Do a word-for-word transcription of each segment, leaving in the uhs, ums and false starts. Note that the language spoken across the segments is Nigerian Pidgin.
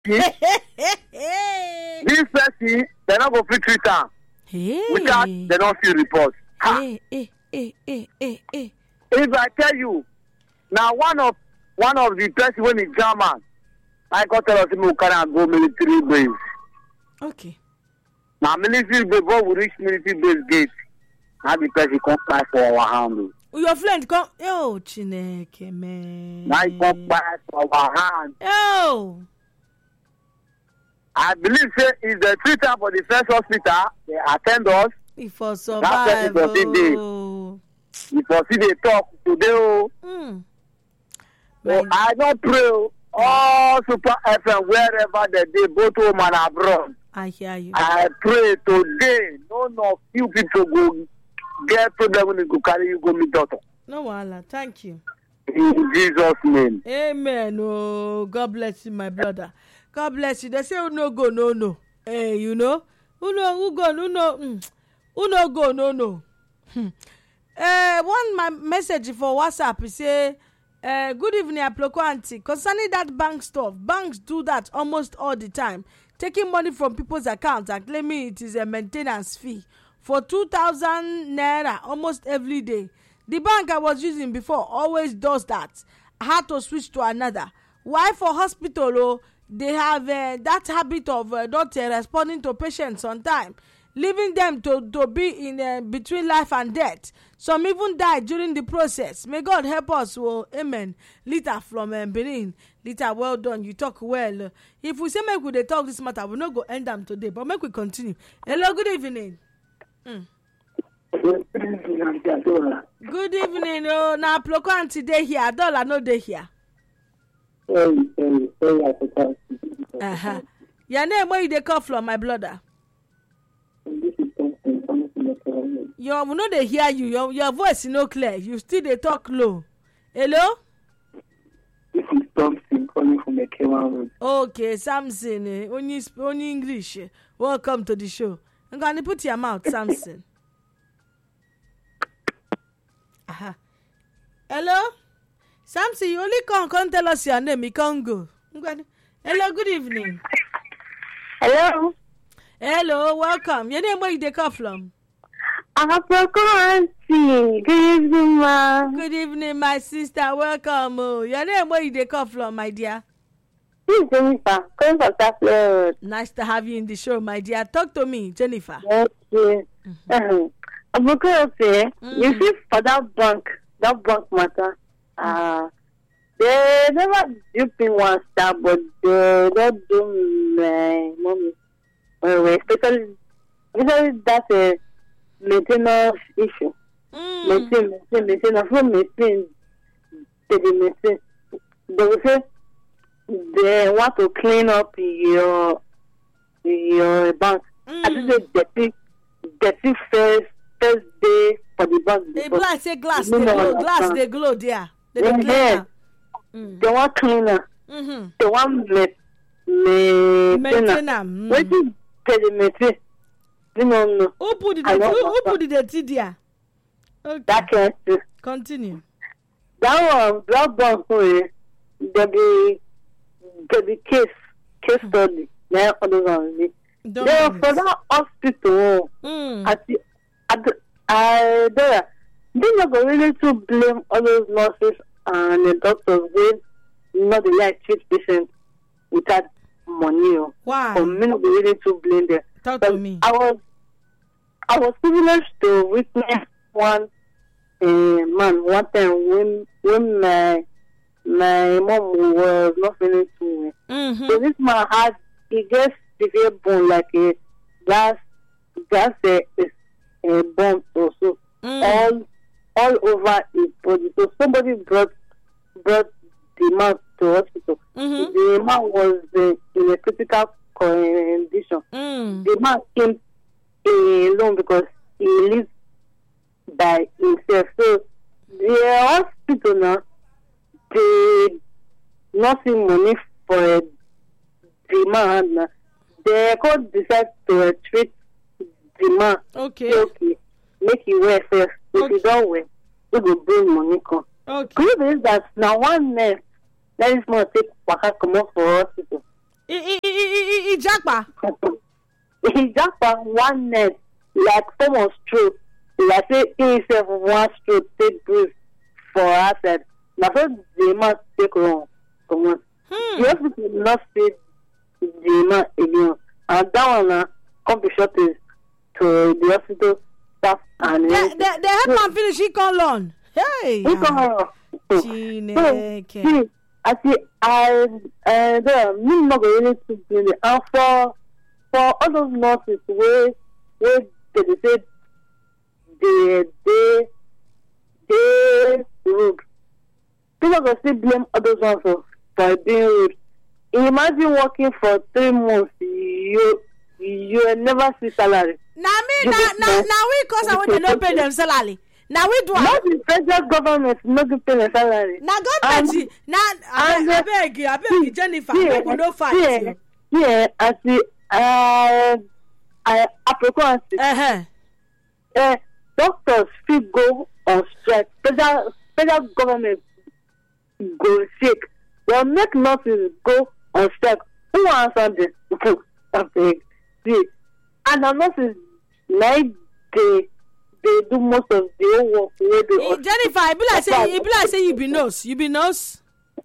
this person, they not go fit treat am. Hey. Without they don't feel report. Hey, hey, hey, hey, hey, hey. If I tell you, now one of one of the person when is German, I got tell us we can go military base. Okay. Now military base, before we reach military base gate, now the person come back for our hand. Your friend come. Oh, Chineke, man. Now he come back for our hand. Oh. I believe say is the treater for the first hospital. They attend us. If for That's survive. what it was Oh. Because see they talk today. Oh. Mm. So I don't pray all Super F M wherever they dey, both home and abroad. I hear you. I pray today none of you people go get problem when you go carry you go meet doctor. No wahala. Thank you. In Jesus' name. Amen. Oh, God bless you, my brother. God bless you. They say who no go, no no. Hey, you know? Who no who go, who no mm. Who no go, no no. Hmm. Uh, one my message for WhatsApp is say, uh, good evening, Aploko Auntie. Concerning that bank stuff, banks do that almost all the time, taking money from people's accounts and claiming it is a maintenance fee for two thousand naira almost every day. The bank I was using before always does that. I had to switch to another. Why for hospital? Oh, they have uh, that habit of uh, not uh, responding to patients on time, leaving them to, to be in uh, between life and death. Some even died during the process. May God help us. Oh, amen. Lita from um, Benin. Lita, well done. You talk well. If we say make we dey talk this matter, we not go end them today. But make we continue. Hello, good evening. Mm. Good evening. Oh, now Aploko Auntie dey here. Adola no dey here. Uh-huh. Your name, where you dey call from, my brother? Your, we no dey hear you. Your, your voice is no clear. You still dey talk low. Hello? This is Thompson calling from the Kewan Road. Okay, Samson. Eh, only, only English. Welcome to the show. I'm going to put your mouth, Samson. Uh-huh. Hello? Samson, you only come, come tell us your name. You can't go. Hello, good evening. Hello. Hello, welcome. Your name, where you dey call from? Aploko Auntie. Good evening, ma. Good evening, my sister. Welcome. Oh. Your name, where you dey call from, my dear? This is Jennifer. Calling from Tapley. Nice to have you in the show, my dear. Talk to me, Jennifer. Yes, yes. Mm-hmm. Aploko Auntie, Mm. you see for that bank, that bank matter, uh, they never do pin one star, but they don't do my mommy. Well, especially, especially that uh, maintenance issue. Mm. Maintain, maintain, maintain. From maintain, they dey maintain. They will say they want to clean up your your bank. Mm. I think they dirty, dirty first first day for the bank. They before. black say glass, You they know glow, what glass, I'm they glow there. They dey Yeah. clean mm. They want cleaner. Mm-hmm. They want ma- maintainer. Maintain am. What Mm. is they maintain? You know, no. Who put the I who, don't who know. put the dirty there? Okay. That can see. Continue. That one, that bank, oh, there be there be case case study. There all those ones. Don't There minutes. for that hospital. Mm. At the at the I there. They not go really to blame all those nurses and the doctors. They not the like treat patients without money. Oh. Why? For me, not go really to blame them. Talk But to me. I was I was privileged to witness one uh, man one time when when my my mom was not feeling too well. Mm-hmm. So this man had he gets severe bone like a glass glass uh, uh, bump also Mm. all all over his body. So somebody brought brought the man to hospital. Mm-hmm. The man was uh, in a critical condition. Mm. The man came alone because he lives by himself. So the hospital now, they not see money for uh, the man. Now. They could decide to treat the man. Okay. Say, okay, make you wear first. If Okay. you don't wear, we will bring money come. Okay. Could you believe that now one nurse, that is more take waka come up for hospital? e japa. He japa one net like form of stroke. Like say himself one stroke take breathe for outside. Na so the man take wrong. Come on. Hmm. The hospital not say the man again. And that one na come be shortage to the hospital staff and The the the headman finish he call on. Hey. we come. Chineke. See, I see. I uh, the me not go really to do it. And for for all those nurses where where they dey say they they they rude. People go still blame others ones for for being rude. Imagine working for three months, you you never see salary. Na me na na na we cause I want to no pay them salary. Now we do Not the federal government not to pay the salary. na government na I beg I beg Jennifer make we no fight. Yeah, yeah, I see. Uh, I appreciate. Uh-huh. Uh, doctors fit go on strike. Federal federal government go sick. They'll make nurses go on strike. Who answer them? Okay. See, and the nurses like they they do most of the whole work. Where they Eh, Jennifer, I be like say you be like say you be nurse. You be nurse.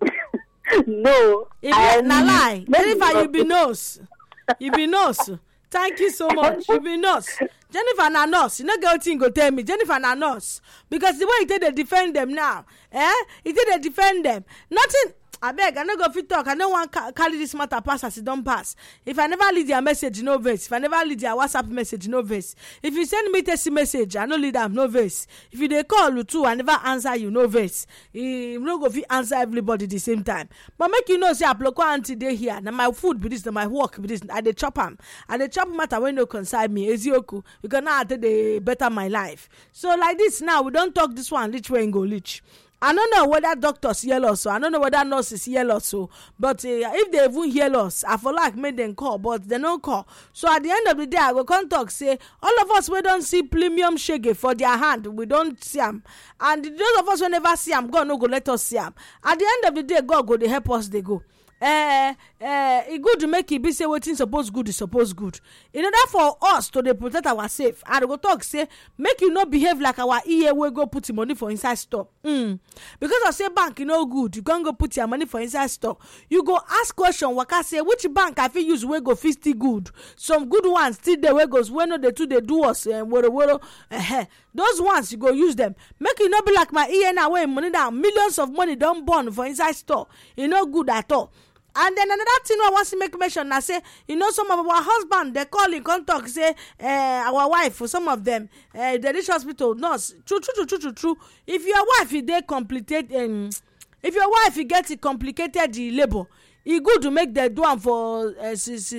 no. If you, na lie. Jennifer, you be nurse. You be nurse. Thank you so much. You be nurse. Jennifer na nurse. You no get wetin go tell me. Jennifer na nurse. Because the way you take dey defend them now, eh? You take dey defend them. Nothing. I beg, I no go fit talk. I no wan ca- carry this matter pass as it don pass. If I never read their message, no verse. If I never read their WhatsApp message, no verse. If you send me text message, I no read am, no verse. If you dey call you too, I never answer you, no verse. You no go fit answer everybody the same time. But make you know, say Aploko auntie dey here. Na my food be this, na my work be this. I dey chop am. I dey chop matter wey no concern me. Ezioku, because now I take dey better my life. So like this now, we don talk this one, reach where e go reach. I don't know whether doctors hear us, so I don't know whether nurses hear us, so but uh, if they even hear us, I feel like make them call, but they don't call. So at the end of the day, I go come talk say all of us we don't see premium shege for their hand, we don't see them, and those of us who never see them, God no go let us see them. At the end of the day, God go they help us, they go. Eh, eh, e good to make it be say wetin suppose good is suppose good. In order for us to dey protect ourselves, I go talk say make you no behave like our E A wey go put money for inside store. Mm. Because I say bank e no good, you can't go put your money for inside store. You go ask question, waka say which bank I fit use wey go fit still good. Some good ones still dey wey goes wey no dey too dey do us eh, woro woro. Eh, those ones you go use them. Make it not be like my E A now wey money down millions of money don burn for inside store. E no good at all. And then another thing I want to make mention, I say, you know, some of our husband, they call in contact, say, uh, our wife, for some of them, uh, the rich hospital nurse, true, true, true, true, true, true. If your wife, if they complicated, um, if your wife, if gets it complicated, the labor, it good to make them do them for uh,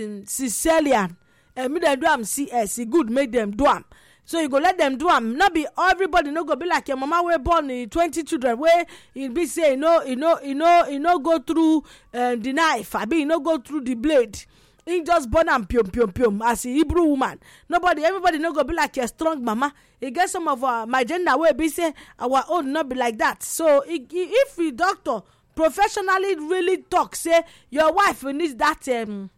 cesarean. Uh, make them do them C S, it good make them do them. So you go let them do am. Not be everybody no go be like your mama wey born in twenty children where it be say you know you know you know you know go through uh, the knife. I mean you know go through the blade. He just born am pium pium pium as a Hebrew woman. Nobody everybody no go be like your strong mama. You get some of uh, my gender where be say our own not be like that. So if, if the doctor professionally really talk say your wife needs that um,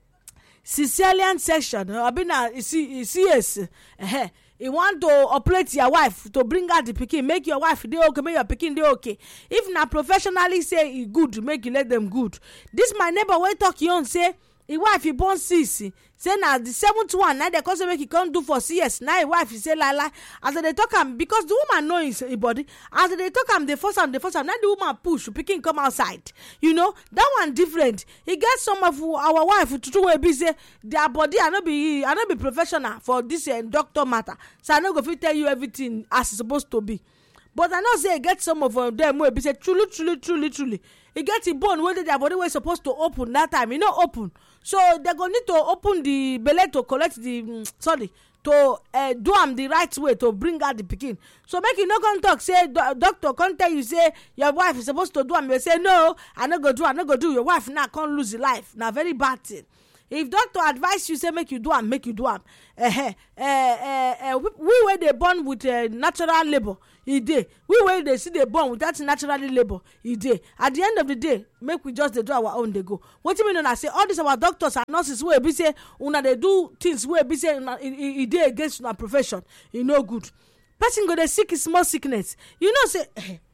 cesarean section. I mean uh, C S. Uh, You want to operate your wife to bring out the pikin, make your wife dey okay, make your pikin dey okay. If na professionally say e good, make you let them good. This my neighbor wey talk you on say e wife e born six, say na the seventh one na dey come say make e come do for C S. Now e wife e say lie lie as they talk am because the woman know his body. As they talk am, they force am, they force am. Now the woman push, pikin come outside. You know that one different. E get some of our wife to do wey be say their body I no be I no be professional for this uh, doctor matter, so I no go fit tell you everything as e supposed to be. But I know say e get some of uh, them wey be say truly truly truly truly e get the bone wey their body wey supposed to open that time e no open. So they go need to open the belle to collect the um, sorry to uh, do am the right way to bring out the pikin. So make you no come talk say do, doctor come tell you say your wife is supposed to do am. You say no, I no go do, I no go do. Your wife now can't lose the life. Now very bad thing. if doctor advise you say make you do am make you do am uh, uh, uh, uh, we wey dey born with uh, natural labour e dey, we wey dey see dey born without naturally labour e dey. At the end of the day make we just dey do our own dey go. Wetin mean una say all these our doctors and nurses wey be say una dey do things wey be say e dey against una profession e no good. Person go dey sick small sickness, you know say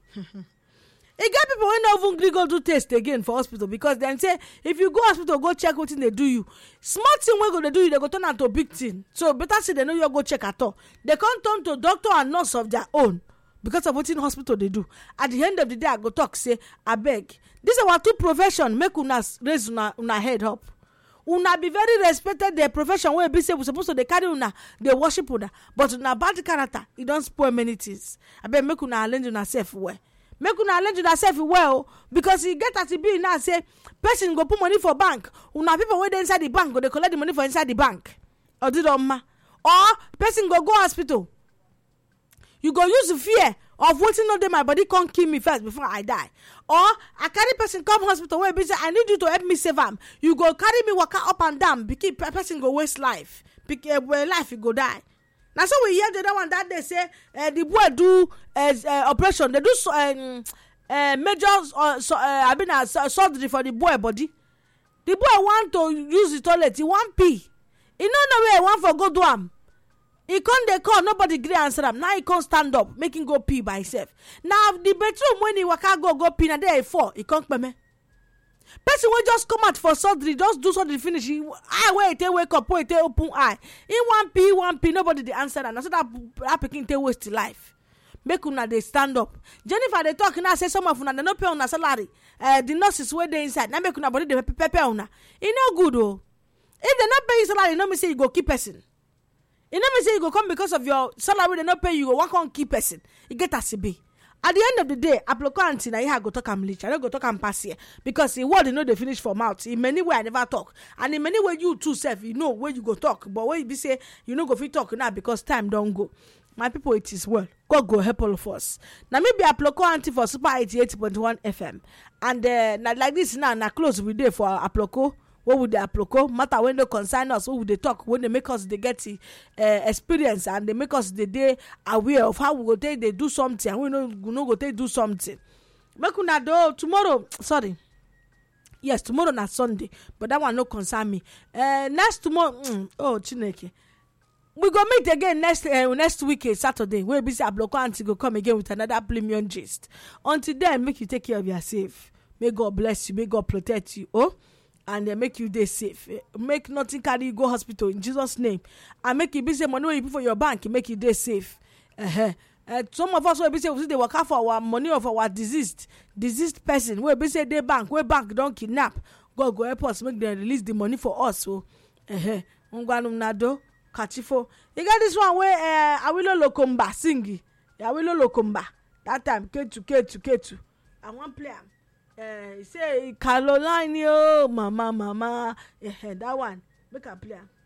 e get people wey no even gree go do test again for hospital because dem say if you go hospital go check wetin dey do you, small thing wey go dey do you dey go turn am to big thing. So better say dem no you go check at all. They come turn to doctor and nurse of their own because of wetin hospital dey do. At the end of the day I go talk say abeg, this our two profession make una raise una una head up. Una be very respected the profession wey be say we suppose to dey carry una dey worship una, but una bad character e don spoil many things. Abeg make una arrange una self well. Make una arrange una self well because e get as e be now say person go put money for bank, una people wey dey inside the bank go dey collect the money for inside the bank. Odidoma. Or person go go hospital, you go use fear of wetin no dey my body come kill me first before I die. Or I carry person come hospital wey be say I need you to help me save am, you go carry me waka up and down because person go waste life, because well, life e go die. Na so we hear the other one that they say uh, the boy do uh, uh, operation, they do um, uh, major uh, so, uh, I mean uh, surgery for the boy body. The boy want to use the toilet, he want pee, he no know where he want for go do am. He come dey call, nobody gree answer am. Now he come stand up, make him go pee by himself. Now the bedroom when he waka go go pee, na there he fall, he come kpeme. Person wey just come out for surgery, just do surgery finish, he eye wey he take wake up, wey he take open eye, he wan pee, he wan pee, nobody dey answer am. Na so that that pikin take waste life. Make una dey stand up. Jennifer dey talk now say some of una dey no pay una salary. Uh, the nurses wey dey inside, now make una body dey pepper una. E no good o. If they no pay you salary, no mean say you go keep person. E no mean say you go come because of your salary they no pay you, go wan come keep person. E get as e be. At the end of the day, Aploko auntie na here I go talk am reach. I no go talk am pass here because the word you know they finish for mouth. In many way I never talk, and in many way you too self you know where you go talk, but when you be say you no go fit talk now because time don't go. My people, it is well. God go help all of us. Now maybe Aploko auntie for Super eighty-eight point one F M, and uh, now like this now now close we day for Aploko. What would the Aploko matter when they concern us? What would they talk when they make us they get the uh, experience and they make us the day aware of how we go take they do something and we know we no go take do something. Make una do tomorrow. Sorry, yes, tomorrow na Sunday, but that one no concern me. Uh, next tomorrow, mm, oh Chineke, we go meet again next uh, next week Saturday. Where busy Aploko auntie go come again with another premium gist. Until then, make you take care of yourself. May God bless you. May God protect you. Oh. And they make you day safe. Make nothing carry you go hospital in Jesus' name. And make you be say money you put for your bank, make you day safe. Uh-huh. Uh, some of us will be say we they work out for our money of our diseased, diseased person. We be say they bank, where bank don't kidnap. God go help us make them release the money for us. So, uh-huh. Ungwanumnado, kachifo. You got this one where uh, Awilo Lokomba singi. Awilo Lokomba. That time Ketu Ketu Ketu. I want play am. Uh, say Caroline, oh, mama, mama, uh, that one, make a play.